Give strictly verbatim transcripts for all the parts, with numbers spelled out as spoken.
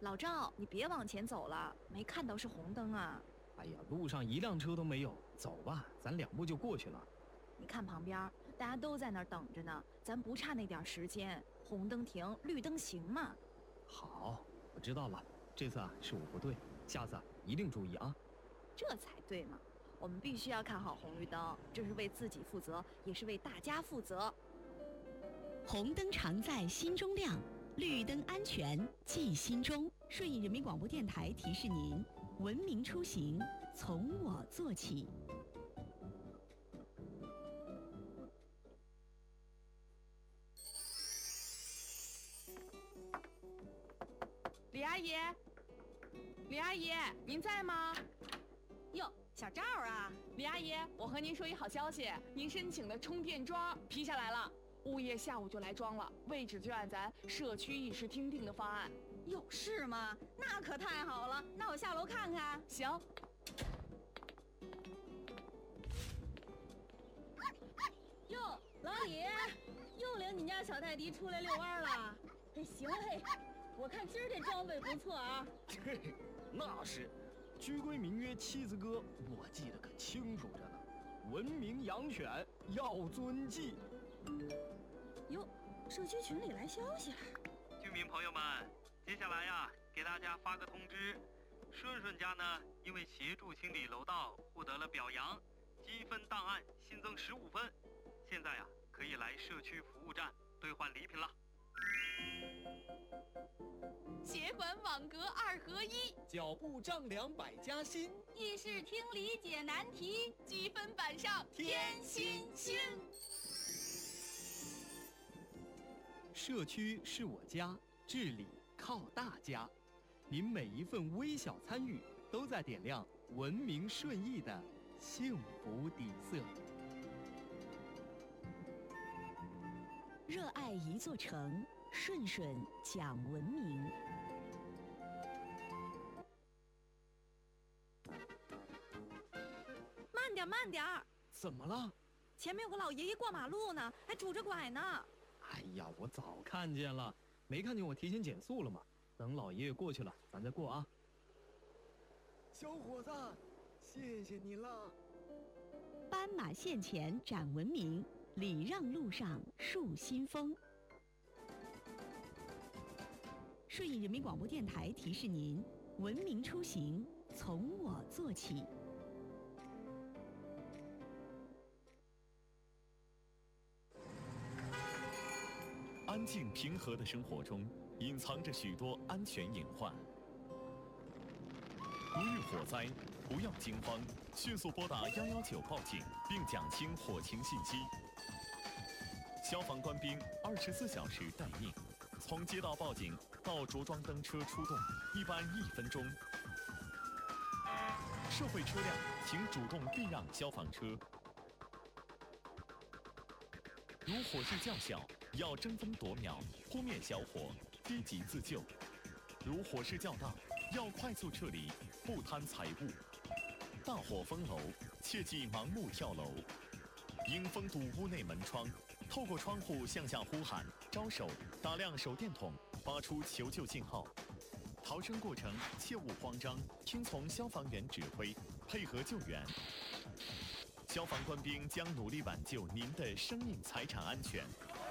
老赵，你别往前走了，没看到是红灯啊。 哎呀，路上一辆车都没有，走吧，咱两步就过去了。 你看旁边，大家都在那儿等着呢，咱不差那点时间，红灯停，绿灯行嘛。 好，我知道了，这次啊是我不对，下次啊一定注意啊。 这才对嘛，我们必须要看好红绿灯，这是为自己负责，也是为大家负责。 红灯常在心中亮，绿灯安全记心中。顺义人民广播电台提示您：文明出行从我做起。 李阿姨，李阿姨，您在吗？ 哟，小赵啊， 李阿姨，我和您说一好消息，您申请的充电桩批下来了，物业下午就来装了，位置就按咱社区议事厅定的方案。 有事吗？那可太好了，那我下楼看看。 行。 哟，老李，又领你家小泰迪出来遛弯了。哎，行嘿，我看今儿这装备不错啊。 嘿，那是，居规民约七字歌，我记得可清楚着呢。文明养犬要遵纪。 哟，社区群里来消息了。 居民朋友们，接下来呀，给大家发个通知，顺顺家呢，因为协助清理楼道获得了表扬，积分档案新增十五分，现在呀，可以来社区服务站兑换礼品了。 协管网格二合一， 脚步丈量百家新， 议事厅理解难题， 积分板上添新星。 社区是我家，治理靠大家。您每一份微小参与，都在点亮文明顺义的幸福底色。 热爱一座城，顺顺讲文明。 慢点，慢点！ 怎么了？ 前面有个老爷爷过马路呢，还拄着拐呢。 哎呀，我早看见了，没看见我提前减速了吗？等老爷爷过去了，咱再过啊。 小伙子，谢谢你了。 斑马线前展文明，礼让路上树新风。顺义人民广播电台提示您：文明出行从我做起。 安静平和的生活中，隐藏着许多安全隐患。如遇火灾，不要惊慌，迅速拨打一一九报警，并讲清火情信息。消防官兵二十四小时待命，从接到报警到着装登车出动，一般一分钟。社会车辆请主动避让消防车。如火势较小，要争分夺秒扑灭小火，低级自救；如火势较大，要快速撤离，不贪财物。大火封楼，切忌盲目跳楼。应封堵屋内门窗，透过窗户向下呼喊、招手，打亮手电筒，发出求救信号。逃生过程切勿慌张，听从消防员指挥，配合救援。消防官兵将努力挽救您的生命财产安全。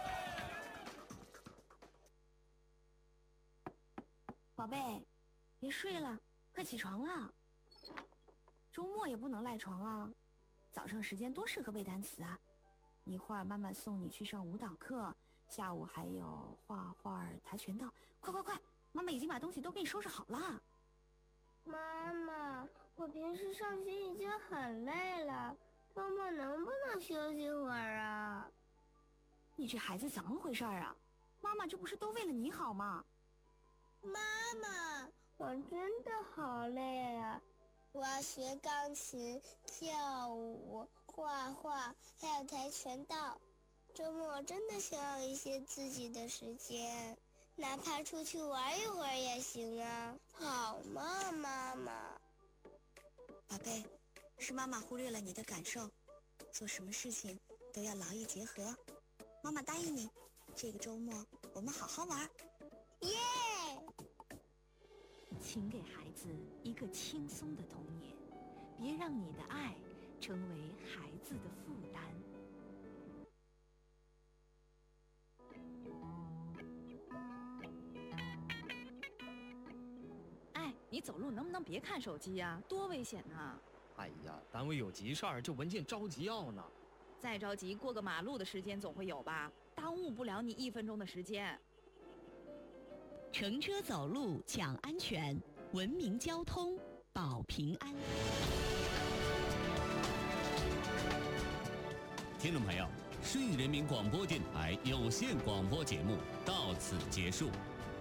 宝贝，别睡了，快起床了。周末也不能赖床啊，早上时间多适合背单词啊。一会儿妈妈送你去上舞蹈课，下午还有画画、跆拳道。快快快，妈妈已经把东西都给你收拾好了。 妈妈，我平时上学已经很累了，周末能不能休息会儿啊？ 你这孩子怎么回事啊？妈妈这不是都为了你好吗？ 妈妈，我真的好累啊！我要学钢琴、跳舞、画画，还有跆拳道。周末真的想要一些自己的时间，哪怕出去玩一会儿也行啊。好吗，妈妈？ 宝贝，是妈妈忽略了你的感受，做什么事情都要劳逸结合。妈妈答应你，这个周末我们好好玩。 耶！ 请给孩子一个轻松的童年，别让你的爱成为孩子的负担。 哎，你走路能不能别看手机呀？多危险呐！ 哎呀，单位有急事儿，这文件着急要呢。 再着急，过个马路的时间总会有吧？耽误不了你一分钟的时间。 乘车走路讲安全，文明交通保平安。 听众朋友，顺义人民广播电台有线广播节目到此结束。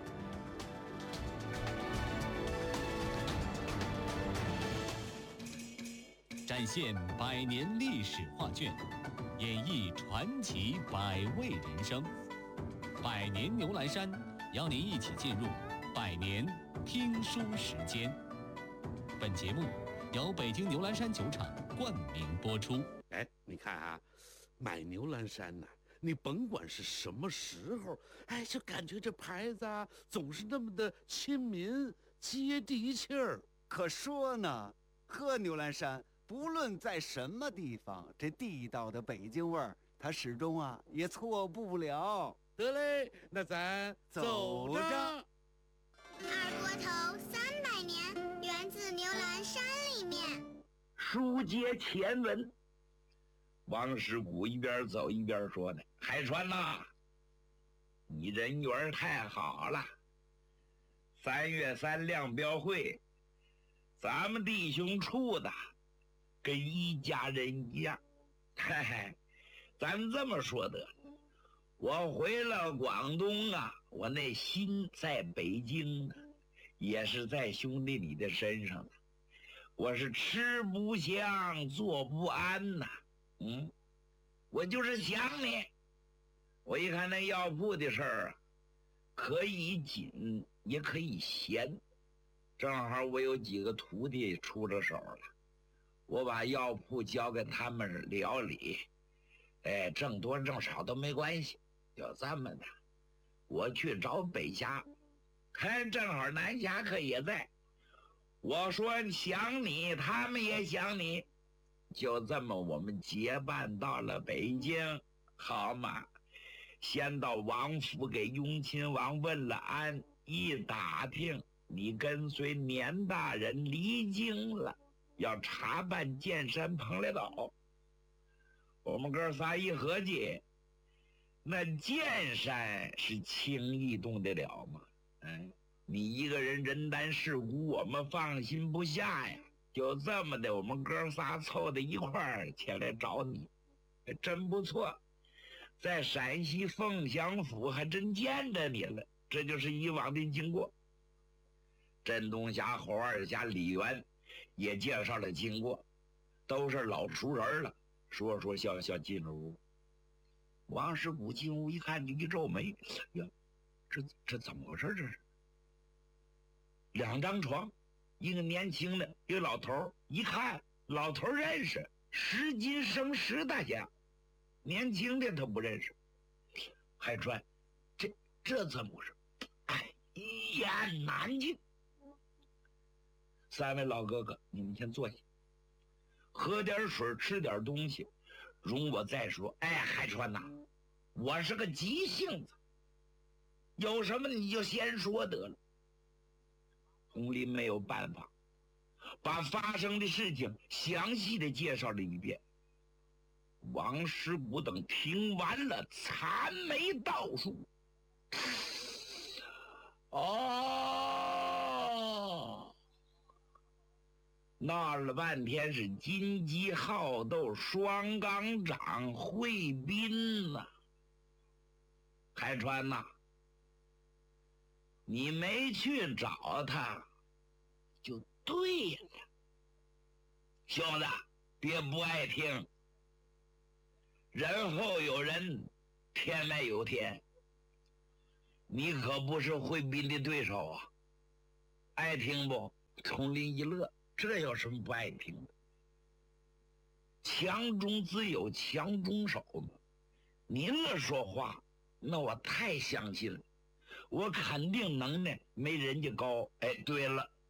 展现百年历史画卷，演绎传奇百味人生。百年牛栏山邀您一起进入百年听书时间。本节目由北京牛栏山酒厂冠名播出。 哎，你看啊，买牛栏山呢、啊，你甭管是什么时候，哎，就感觉这牌子啊，总是那么的亲民、接地气儿。 可说呢，喝牛栏山，不论在什么地方，这地道的北京味儿，它始终啊也错不了。 得嘞，那咱走着。 二锅头三百年，源自牛栏山里面。 书接前文，王师古一边走一边说呢：“海川呐，你人缘太好了。三月三亮标会，咱们弟兄处的跟一家人一样。嘿嘿，咱这么说得了。我回了广东啊，我那心在北京呢，也是在兄弟你的身上呢。我是吃不香，坐不安呐。嗯，我就是想你。我一看那药铺的事儿啊，可以紧也可以闲。正好我有几个徒弟出了手了，我把药铺交给他们料理，哎，挣多挣少都没关系。就这么的，我去找北峡，看正好南侠客也在。我说想你，他们也想你，就这么我们结伴到了北京，好嘛？先到王府给雍亲王问了安，一打听你跟随年大人离京了，要查办剑山蓬莱岛。我们哥仨一合计，那剑山是轻易动得了吗？嗯，你一个人人单势孤，我们放心不下呀。就这么的，我们哥仨凑到一块儿前来找你，真不错。在陕西凤翔府还真见着你了，这就是以往的经过。镇东侠、侯二侠、李元也介绍了经过，都是老熟人了。说说笑笑进了屋。王师古进屋一看，一皱眉，呀，这这怎么回事？这是两张床，一个年轻的，一个老头。一看老头认识，石金生石大家，年轻的他不认识。海川，这这怎么回事？哎，一言难尽。三位老哥哥，你们先坐下，喝点水，吃点东西，容我再说。哎，海川呐，我是个急性子，有什么你就先说得了。红林没有办法，把发生的事情详细的介绍了一遍。王师古等听完了，残眉倒竖。哦，闹了半天是金鸡好斗双钢掌会宾呐、啊。海川呐、啊，你没去找他就对了。兄弟，别不爱听，人后有人，天外有天。你可不是会宾的对手啊！爱听不？丛林一乐，这有什么不爱听的？强中自有强中手嘛。您了说话，那我太相信了，我肯定能耐没人家高。哎，对了，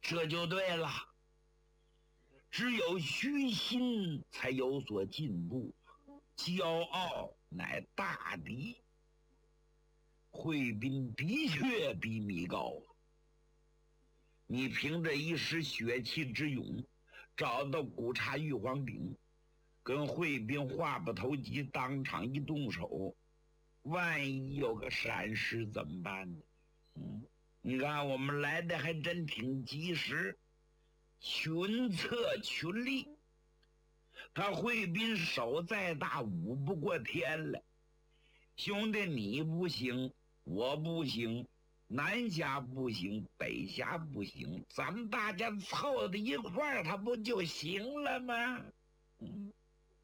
这就对了。只有虚心才有所进步，骄傲乃大敌。惠斌的确比你高，你凭着一时血气之勇，找到古刹玉皇鼎，跟惠斌话不投机，当场一动手，万一有个闪失怎么办呢？嗯，你看我们来的还真挺及时，群策群力。他惠斌手再大，武不过天了。兄弟，你不行，我不行，南侠不行，北侠不行，咱们大家凑到一块儿，他不就行了吗？嗯，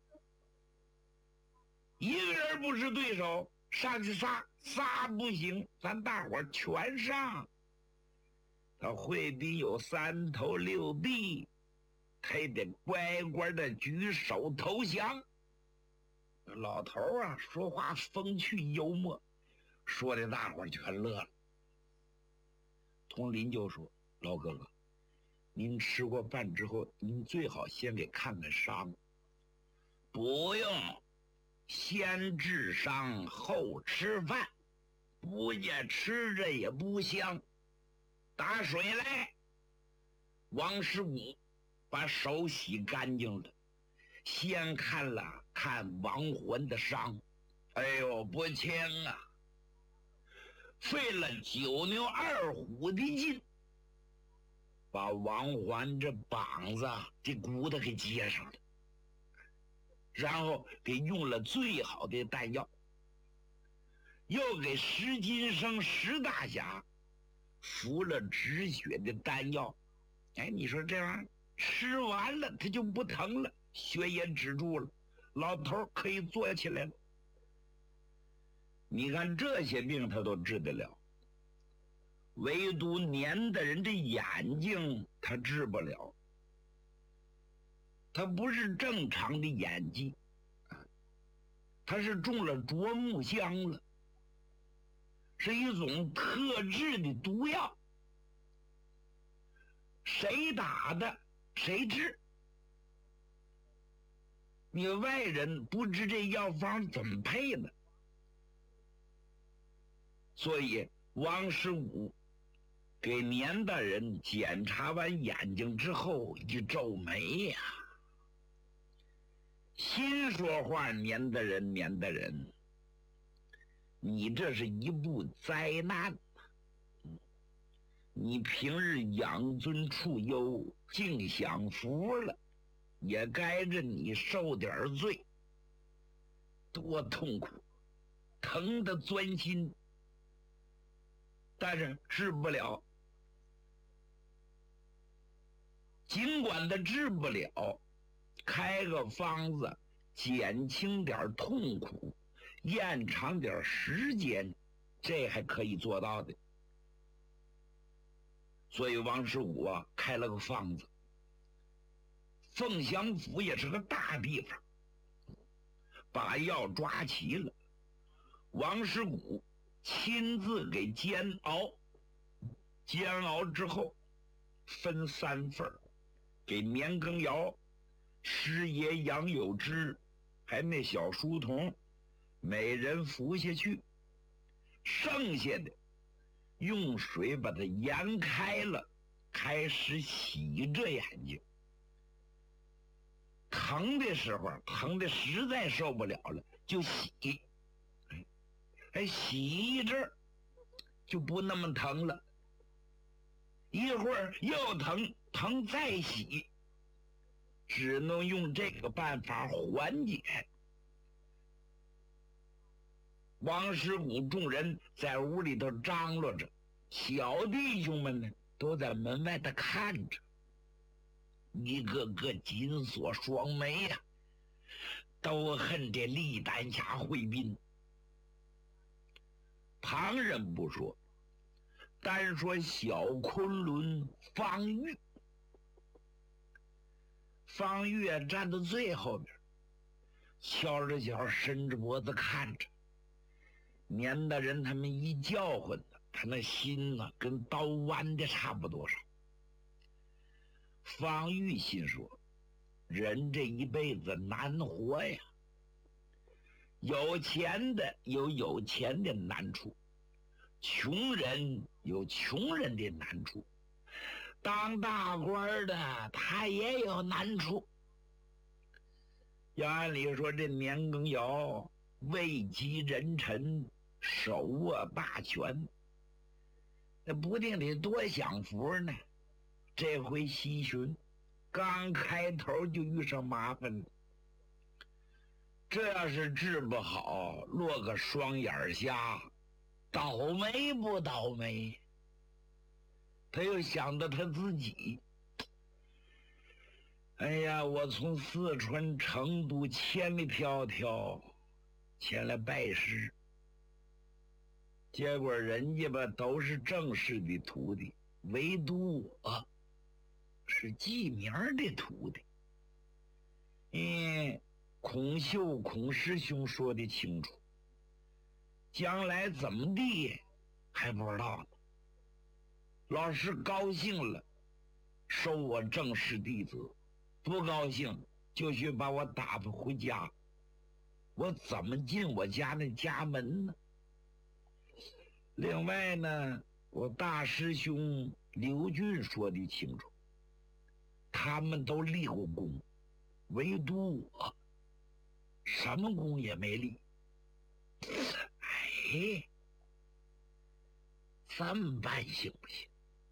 一个人不是对手，上去仨，仨不行，咱大伙儿全上。他惠斌有三头六臂，他也得乖乖的举手投降。老头啊，说话风趣幽默，说的大伙儿全乐了。佟林就说：“老哥哥，您吃过饭之后，您最好先给看看伤。不用，先治伤后吃饭，不见吃着也不香。打水来。”王师武把手洗干净了，先看了看王环的伤，哎呦，不轻啊！费了九牛二虎的劲，把王环这膀子这骨头给接上了，然后给用了最好的弹药，又给石金生石大侠服了止血的丹药。哎，你说这玩意儿吃完了他就不疼了，血也止住了，老头可以坐起来了。你看这些病他都治得了，唯独年的人的眼睛他治不了。他不是正常的眼疾，他是中了啄木香了，是一种特制的毒药，谁打的谁治。你外人不知这药方怎么配的，所以王十五给年大人检查完眼睛之后一皱眉呀、啊，心说话，年大人年大人，你这是一步灾难，你平日养尊处优，净享福了，也该着你受点罪。多痛苦，疼得钻心，但是治不了。尽管他治不了，开个方子减轻点痛苦，延长点时间，这还可以做到的。所以王十五啊开了个方子。凤翔府也是个大地方，把药抓齐了，王十五亲自给煎熬，煎熬之后分三份，给年羹尧、师爷杨有之还那小书童每人服下去，剩下的用水把它研开了，开始洗这眼睛。疼的时候，疼的实在受不了了，就洗，哎，洗一阵儿就不那么疼了，一会儿又疼，疼再洗，只能用这个办法缓解。王十五众人在屋里头张罗着，小弟兄们呢都在门外头看着，一个个紧锁双眉呀、啊，都恨这力丹侠惠斌。旁人不说，单说小昆仑方玉，方玉站在最后边，敲着脚，伸着脖子看着。年大人他们一叫唤他，他那心呢、啊、跟刀剜的差不多少。 方玉心说：“人这一辈子难活呀，有钱的有有钱的难处，穷人有穷人的难处，当大官的他也有难处。要按理说，这年羹尧位极人臣，手握大权，那不定得多享福呢。这回西巡刚开头就遇上麻烦了，这要是治不好，落个双眼瞎，倒霉不倒霉？他又想到他自己，哎呀，我从四川成都千里迢迢前来拜师，结果人家吧都是正式的徒弟，唯独我是记名的徒弟。嗯，孔秀孔师兄说的清楚，将来怎么地还不知道呢。老师高兴了，收我正式弟子；不高兴，就去把我打发回家。我怎么进我家那家门呢？另外呢，我大师兄刘俊说的清楚，他们都立过功，唯独我什么功也没立。哎，这么办行不行？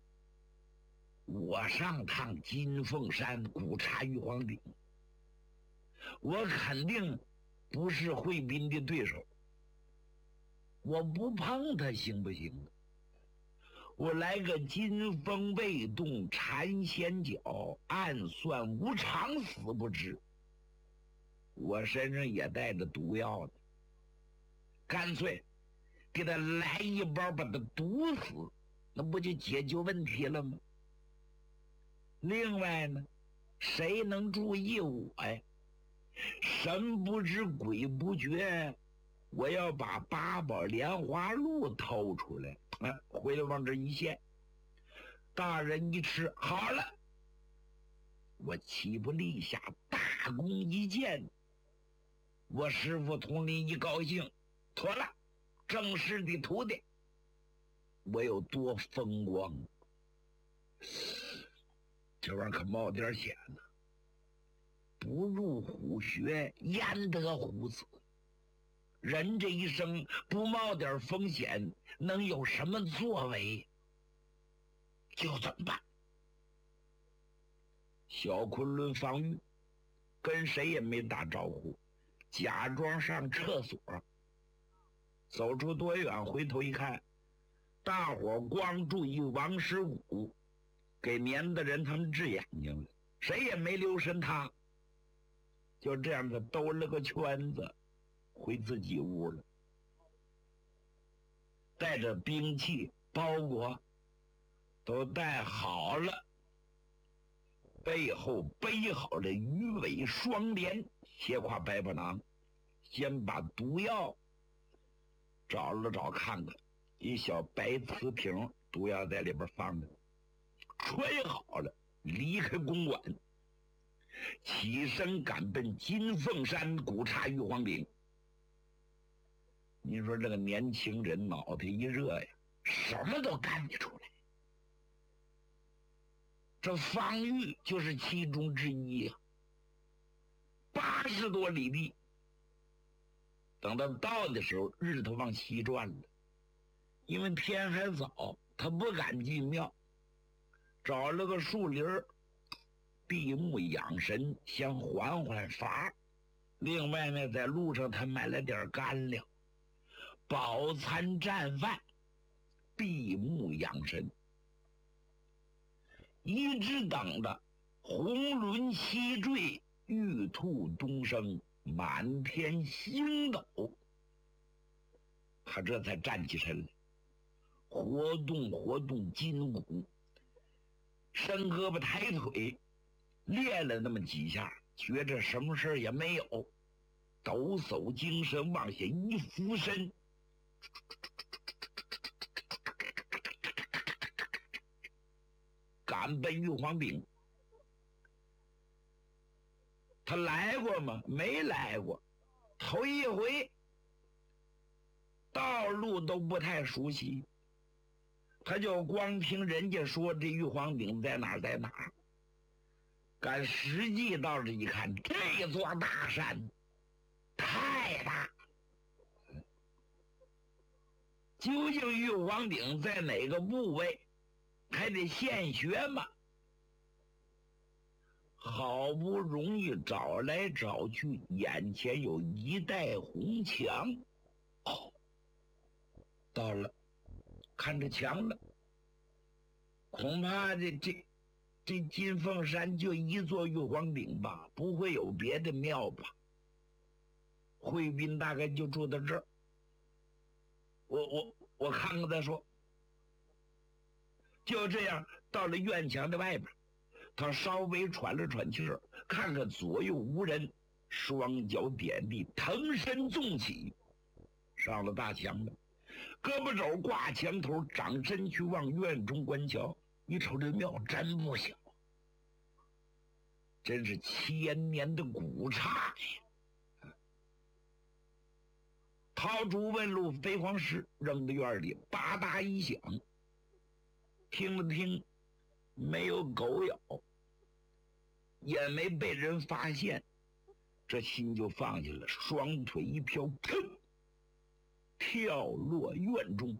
我上趟金凤山古刹玉皇顶，我肯定不是惠斌的对手，我不碰他行不行？我来个金风未动缠仙脚，暗算无常死不知。我身上也带着毒药呢，干脆给他来一包把他毒死，那不就解决问题了吗？另外呢，谁能注意我呀？神不知鬼不觉，我要把八宝莲花露偷出来，啊，回来往这一献，大人一吃好了，我岂不立下大功一件？我师父统领一高兴，妥了，正式的徒弟，我有多风光？这玩意儿可冒点险呢，不入虎穴，焉得虎子？人这一生不冒点风险，能有什么作为？就这么办。小昆仑方玉跟谁也没打招呼，假装上厕所，走出多远，回头一看，大伙光注意王师古，给年的人他们治眼睛了，谁也没留神他。就这样子兜了个圈子，回自己屋了，带着兵器包裹都带好了，背后背好了鱼尾双连，斜挎白布囊，先把毒药找了找看看，一小白瓷瓶，毒药在里边放着，揣好了，离开公馆，起身赶奔金凤山古刹玉皇顶。你说这个年轻人脑袋一热呀，什么都干得出来。这方玉就是其中之一呀、啊。八十多里地，等到到的时候，日头往西转了，因为天还早，他不敢进庙，找了个树林儿闭目养神，先缓缓乏。另外呢，在路上他买了点干粮，饱餐战饭，闭目养神，一直等着红轮西坠，玉兔东升，满天星斗，他这才站起身来，活动活动筋骨，伸胳膊抬腿，练了那么几下，觉着什么事也没有，抖擞精神往下一俯身，赶奔玉皇顶。 他来过吗？没来过，头一回，道路都不太熟悉，他就光听人家说这玉皇顶在哪儿在哪儿。赶实际到这一看，这座大山太大，究竟玉皇顶在哪个部位，还得现学嘛。好不容易找来找去，眼前有一带红墙，哦，到了，看着墙了，恐怕这这这金凤山就一座玉皇顶吧，不会有别的庙吧？惠宾大概就住在这儿，我我我看看再说。就这样到了院墙的外边，他稍微喘了喘气儿，看看左右无人，双脚点地，腾身纵起，上了大墙了，胳膊肘挂墙头，掌身去往院中观瞧。一瞅这庙真不小，真是千年的古刹呀！掏出问路飞黄石扔到院里，吧嗒一响，听了听，没有狗咬，也没被人发现，这心就放下了，双腿一飘，腾，跳落院中。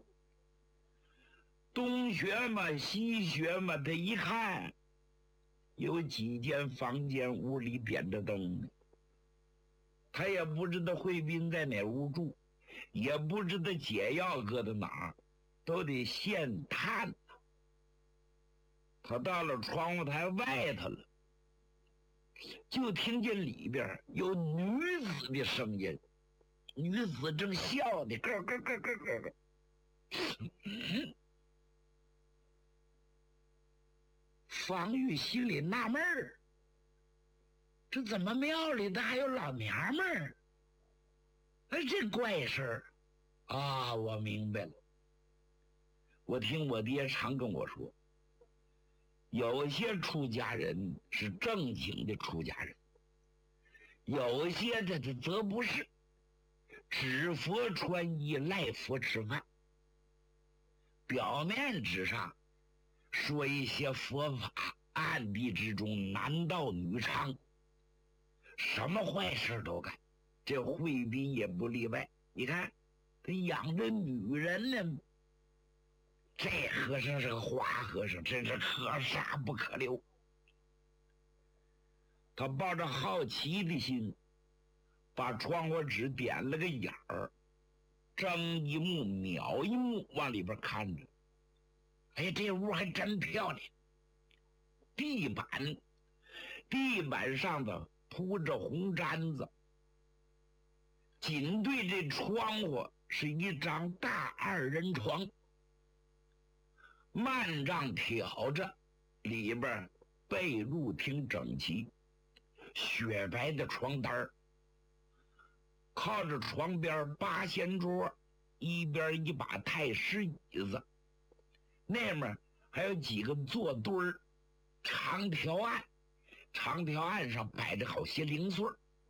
东学嘛，西学嘛，他一看，有几间房间，屋里点着灯呢。他也不知道惠宾在哪屋住，也不知道解药搁到哪儿，都得现探。他到了窗户台外头了，就听见里边有女子的声音，女子正笑的咯咯咯咯咯咯。方玉心里纳闷儿，这怎么庙里的还有老娘们儿？哎，这怪事儿啊！我明白了。我听我爹常跟我说，有些出家人是正经的出家人，有些的他则不是，只佛穿衣，赖佛吃饭。表面之上说一些佛法，暗地之中男盗女娼，什么坏事都干。这惠宾也不例外。你看，他养着女人呢。这和尚是个花和尚，真是可杀不可留。他抱着好奇的心，把窗户纸点了个眼儿，睁一目瞄一目往里边看着。哎，这屋还真漂亮。地板，地板上头铺着红毡子，紧对这窗户是一张大二人床，幔帐挑着，里边被褥挺整齐，雪白的床单儿，靠着床边八仙桌，一边一把太师椅子，那面还有几个坐堆儿，长条案，长条案上摆着好些零碎。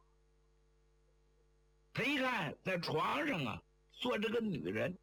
他一看，在床上啊坐着个女人，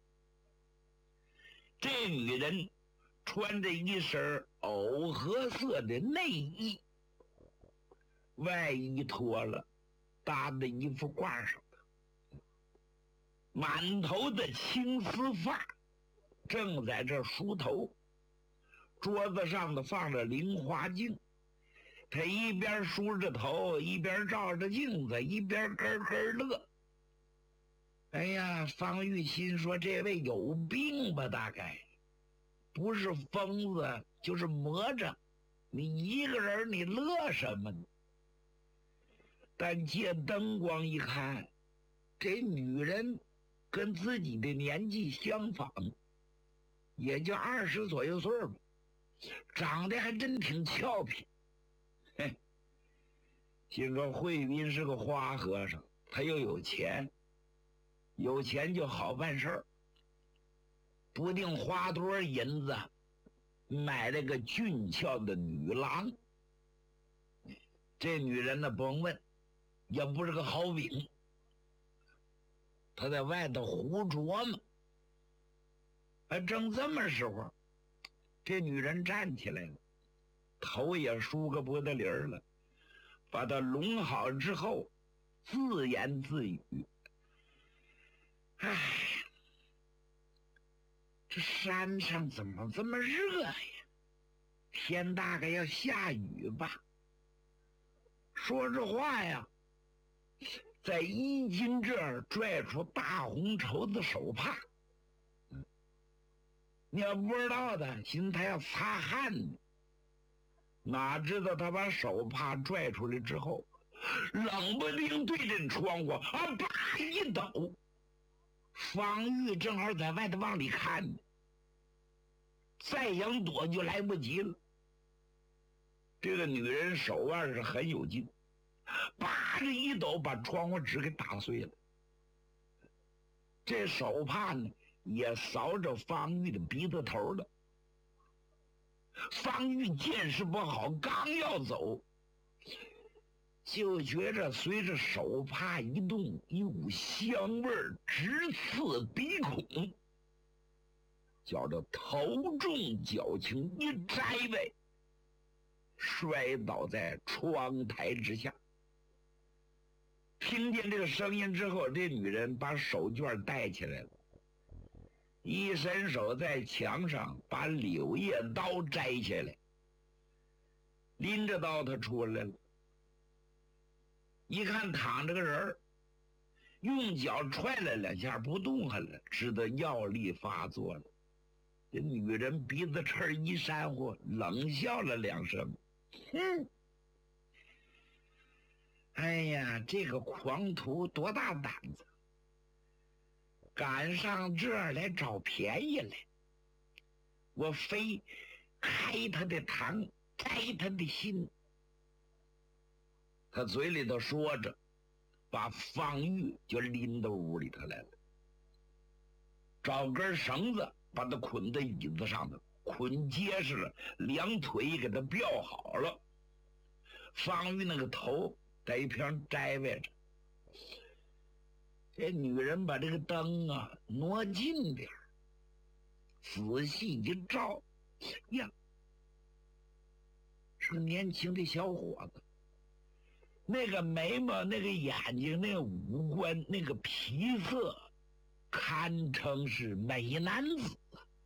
这女人穿着一身藕荷色的内衣，外衣脱了，搭在衣服挂上的，满头的青丝发，正在这梳头。桌子上的放着菱花镜，他一边梳着头，一边照着镜子，一边咯咯乐。哎呀，方玉心说这位有病吧，大概不是疯子就是魔怔，你一个人你乐什么呢？但借灯光一看，这女人跟自己的年纪相仿，也就二十左右岁吧，长得还真挺俏皮。嘿，心说惠宾是个花和尚，他又有钱，有钱就好办事儿，不定花多少银子买了个俊俏的女郎。 这女人呢，甭问，也不是个好兵。她在外头胡琢磨。哎，正这么时候，这女人站起来了，头也梳个不得理儿了，把她拢好之后，自言自语：“哎，这山上怎么这么热呀？天大概要下雨吧。”说这话呀，在衣襟这儿拽出大红绸子手帕。你要不知道的，寻思他要擦汗呢，哪知道他把手帕拽出来之后，冷不丁对着窗户啊，叭一抖，方玉正好在外头往里看呢，再想躲就来不及了。这个女人手腕是很有劲，叭这一抖，把窗户纸给打碎了。这手帕呢，也扫着方玉的鼻子头了。方玉见势不好，刚要走，就觉着随着手帕一动，一股香味儿直刺鼻孔，觉着头重脚轻，一摘呗，摔倒在窗台之下。听见这个声音之后，这女人把手绢带起来了，一伸手在墙上把柳叶刀摘下来，拎着刀她出来了。一看躺着个人儿，用脚踹了两下不动弹了，知道药力发作了。这女人鼻子翅一扇乎，冷笑了两声，哼，哎呀，这个狂徒多大胆子，赶上这儿来找便宜来，我非开他的膛，摘他的心。他嘴里头说着，把方玉就拎到屋里头来了，找根绳子把他捆在椅子上头，捆结实了，两腿给他吊好了。方玉那个头在一边摘歪着，这女人把这个灯啊挪近点，仔细一照，呀，是个年轻的小伙子。那个眉毛，那个眼睛，那个五官，那个皮色，堪称是美男子。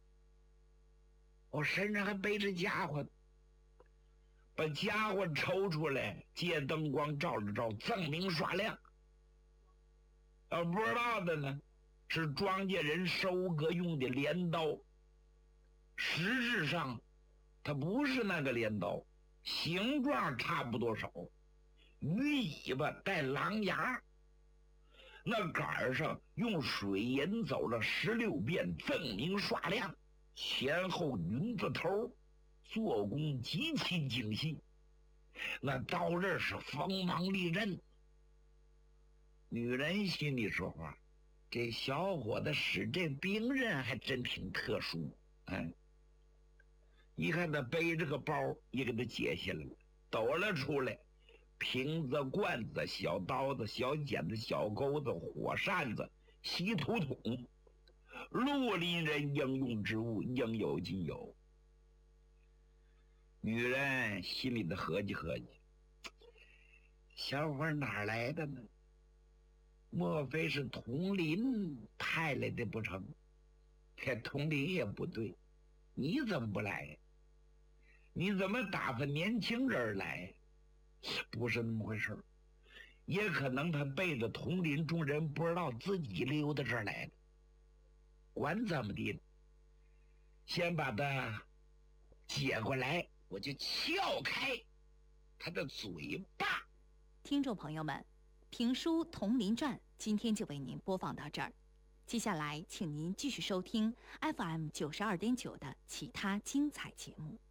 我身上还背着家伙，把家伙抽出来，借灯光照着照，锃明刷亮。要不知道的呢，是庄稼人收割用的镰刀，实质上它不是那个镰刀，形状差不多少。鱼尾巴带狼牙，那杆上用水银走了十六遍，锃明刷亮，前后云字头，做工极其精细。那刀刃是锋芒利刃。女人心里说话，这小伙子使这兵刃还真挺特殊。哎，一看他背着个包，也给他解下来了，抖了出来。瓶子、罐子、小刀子、小剪子、小钩子、火扇子、稀土桶，绿林人应用之物，应有尽有。女人心里的合计合计，小伙哪儿来的呢？莫非是佟林派来的不成？这佟林也不对，你怎么不来？你怎么打发年轻人来？不是那么回事，也可能他背着佟林众人不知道自己溜到这儿来了。管怎么的，先把他解过来，我就撬开他的嘴巴。 听众朋友们，评书《佟林传》今天就为您播放到这儿，接下来请您继续收听 F M 九十二点九的其他精彩节目。